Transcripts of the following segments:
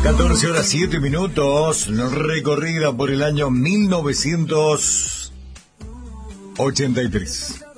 14 horas 7 minutos, recorrida por el año 1983.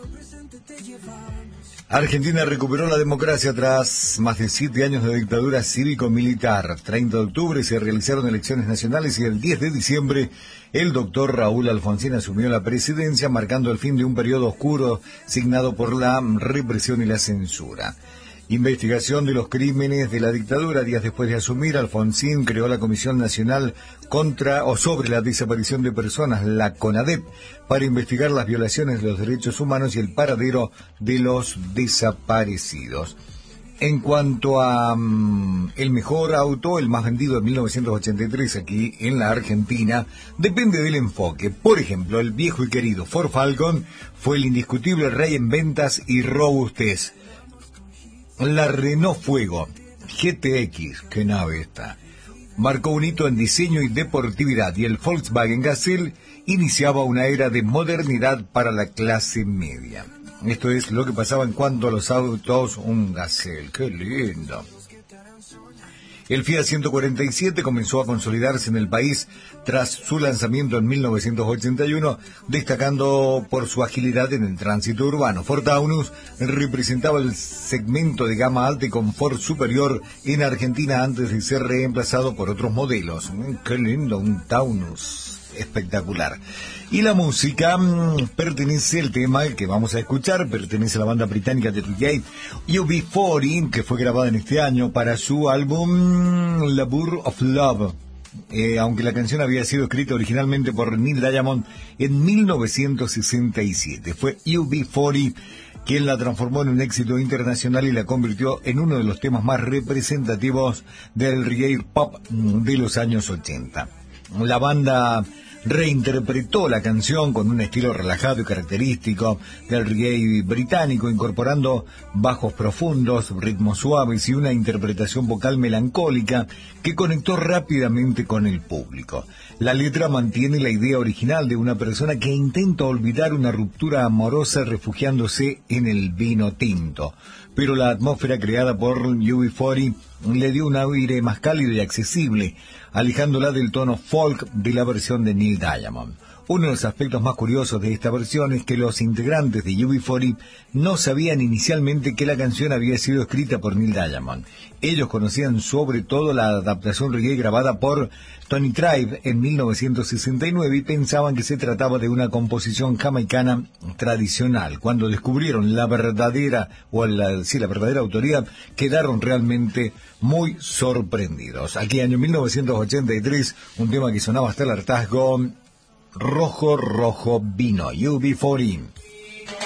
Argentina recuperó la democracia tras más de 7 años de dictadura cívico-militar. 30 de octubre se realizaron elecciones nacionales y el 10 de diciembre el doctor Raúl Alfonsín asumió la presidencia, marcando el fin de un periodo oscuro signado por la represión y la censura. Investigación de los crímenes de la dictadura. Días después de asumir, Alfonsín creó la Comisión Nacional sobre la desaparición de personas, la CONADEP, para investigar las violaciones de los derechos humanos y el paradero de los desaparecidos. En cuanto a el mejor auto, el más vendido en 1983 aquí en la Argentina, depende del enfoque. Por ejemplo, el viejo y querido Ford Falcon fue el indiscutible rey en ventas y robustez. La Renault Fuego GTX, qué nave esta, marcó un hito en diseño y deportividad, y el Volkswagen Gazelle iniciaba una era de modernidad para la clase media. Esto es lo que pasaba en cuanto a los autos. Un Gazelle, qué lindo. El Fiat 147 comenzó a consolidarse en el país tras su lanzamiento en 1981, destacando por su agilidad en el tránsito urbano. Ford Taunus representaba el segmento de gama alta y confort superior en Argentina antes de ser reemplazado por otros modelos. ¡Qué lindo! Un Taunus espectacular. Y la música pertenece, el tema que vamos a escuchar, pertenece a la banda británica de reggae UB40, que fue grabada en este año para su álbum Labour of Love. Aunque la canción había sido escrita originalmente por Neil Diamond en 1967. Fue UB40 quien la transformó en un éxito internacional y la convirtió en uno de los temas más representativos del reggae pop de los años 80. La banda reinterpretó la canción con un estilo relajado y característico del reggae británico, incorporando bajos profundos, ritmos suaves y una interpretación vocal melancólica que conectó rápidamente con el público. La letra mantiene la idea original de una persona que intenta olvidar una ruptura amorosa refugiándose en el vino tinto, pero la atmósfera creada por UB40 le dio un aire más cálido y accesible, alejándola del tono folk de la versión de Neil Diamond. Uno de los aspectos más curiosos de esta versión es que los integrantes de UB40 no sabían inicialmente que la canción había sido escrita por Neil Diamond. Ellos conocían sobre todo la adaptación reggae grabada por Tony Tribe en 1969 y pensaban que se trataba de una composición jamaicana tradicional. Cuando descubrieron la verdadera autoría, quedaron realmente muy sorprendidos. Aquí, año 1983, un tema que sonaba hasta el hartazgo: Rojo, rojo vino, UB40.